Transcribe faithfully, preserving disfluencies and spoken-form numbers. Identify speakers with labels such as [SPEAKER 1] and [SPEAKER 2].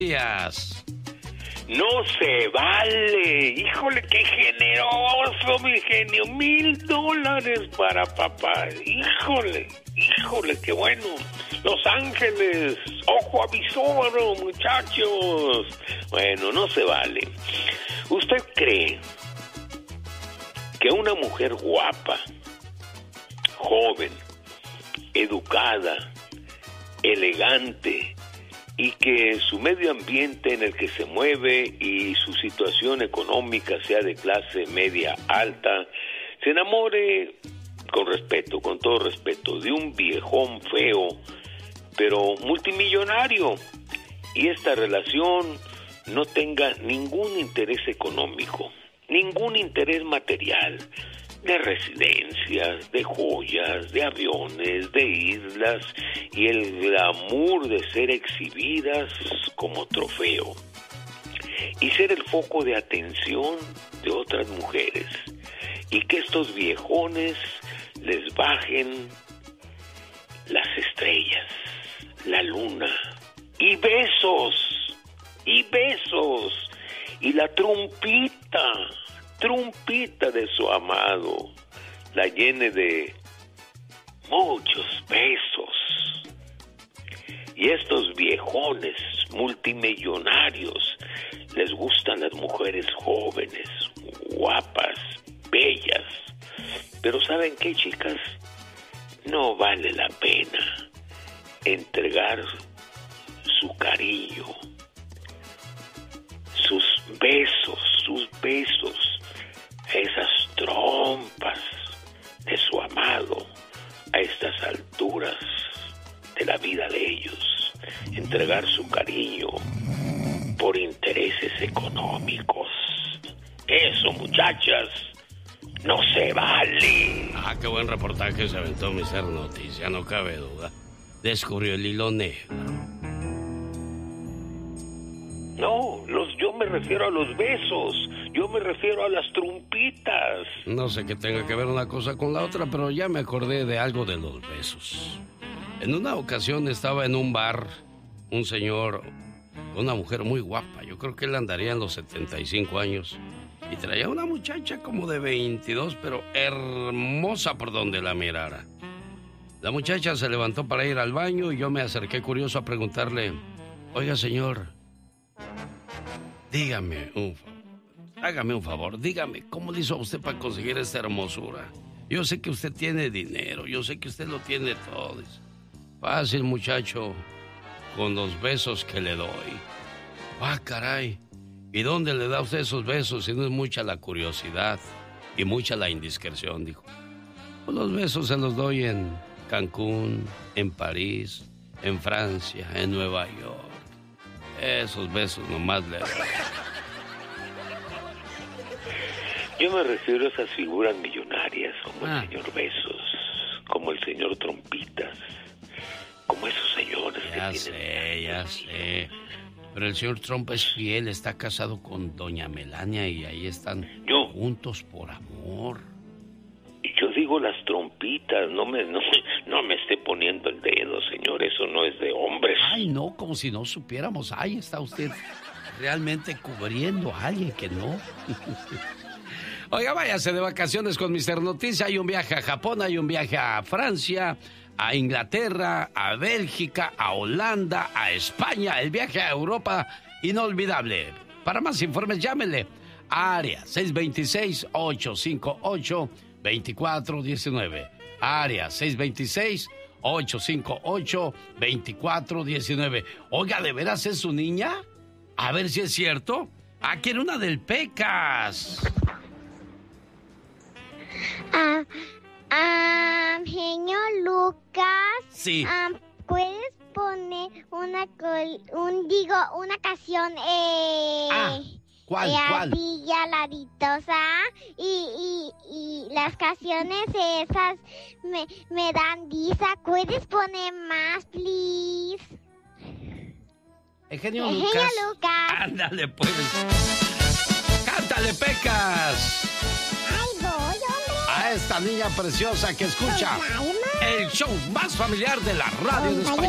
[SPEAKER 1] días.
[SPEAKER 2] No se vale. Híjole, qué generoso, mi genio. Mil dólares para papá. Híjole, híjole, qué bueno. Los Ángeles, ojo avisoro, muchachos. Bueno, no se vale. ¿Usted cree que una mujer guapa, joven, educada, elegante, y que su medio ambiente en el que se mueve y su situación económica sea de clase media alta, se enamore con respeto, con todo respeto, de un viejón feo, pero multimillonario, y esta relación no tenga ningún interés económico, ningún interés material, de residencias, de joyas, de aviones, de islas y el glamour de ser exhibidas como trofeo y ser el foco de atención de otras mujeres, y que estos viejones les bajen las estrellas, la luna y besos y besos y la trumpita trumpita de su amado la llene de muchos besos. Y estos viejones multimillonarios les gustan las mujeres jóvenes, guapas, bellas. Pero ¿saben qué, chicas? No vale la pena entregar su cariño, sus besos, sus besos, esas trompas de su amado a estas alturas de la vida de ellos, entregar su cariño por intereses económicos. Eso, muchachas, no se vale.
[SPEAKER 1] Ah, qué buen reportaje se aventó mister Noticia, no cabe duda. Descubrió el hilo negro.
[SPEAKER 2] No, los, yo me refiero a los besos, yo me refiero a las trompitas.
[SPEAKER 1] No sé qué tenga que ver una cosa con la otra, pero ya me acordé de algo de los besos. En una ocasión estaba en un bar un señor con una mujer muy guapa, yo creo que él andaría en los setenta y cinco años, y traía una muchacha como de veintidós, pero hermosa por donde la mirara. La muchacha se levantó para ir al baño y yo me acerqué curioso a preguntarle: oiga, señor, dígame un favor, hágame un favor, dígame, ¿cómo le hizo usted para conseguir esta hermosura? Yo sé que usted tiene dinero, yo sé que usted lo tiene todo. Dice: fácil, muchacho, con los besos que le doy. Ah, caray, ¿y dónde le da usted esos besos si no es mucha la curiosidad y mucha la indiscreción? Dijo: pues los besos se los doy en Cancún, en París, en Francia, en Nueva York. Esos besos nomás le doy.
[SPEAKER 2] Yo me refiero a esas figuras millonarias, como
[SPEAKER 1] ah.
[SPEAKER 2] el señor Besos, como el señor Trompitas, como esos señores
[SPEAKER 1] ya
[SPEAKER 2] que
[SPEAKER 1] sé,
[SPEAKER 2] tienen...
[SPEAKER 1] Ya sé, pero el señor Trump es fiel, está casado con doña Melania y ahí están
[SPEAKER 2] yo,
[SPEAKER 1] juntos por amor.
[SPEAKER 2] Yo digo las trompitas, no me, no, no me esté poniendo el dedo, señor, eso no es de hombres.
[SPEAKER 1] Ay, no, como si no supiéramos. Ahí está usted realmente cubriendo a alguien que no. Oiga, váyase de vacaciones con mister Noticia. Hay un viaje a Japón, hay un viaje a Francia, a Inglaterra, a Bélgica, a Holanda, a España. El viaje a Europa, inolvidable. Para más informes, llámele a área seis dos seis, ocho cinco ocho, dos cuatro uno nueve. Área seis dos seis, ocho cinco ocho, dos cuatro uno nueve. Oiga, ¿de veras es su niña? A ver si es cierto. Aquí en una del Pecas.
[SPEAKER 3] Ah, ah, señor Lucas.
[SPEAKER 1] Sí.
[SPEAKER 3] Ah, ¿puedes poner una col, un digo una canción eh
[SPEAKER 1] Ah, ¿cuál,
[SPEAKER 3] eh,
[SPEAKER 1] cuál?
[SPEAKER 3] así ya laditosa y, y, y las canciones esas me, me dan risa? ¿Puedes poner más, please?
[SPEAKER 1] Eugenio
[SPEAKER 3] Eugenio
[SPEAKER 1] Lucas.
[SPEAKER 3] Lucas.
[SPEAKER 1] Ándale, pues. ¡Cántale, Pecas!
[SPEAKER 3] Ay, voy, hombre.
[SPEAKER 1] A esta niña preciosa que escucha el show más familiar de la radio en español.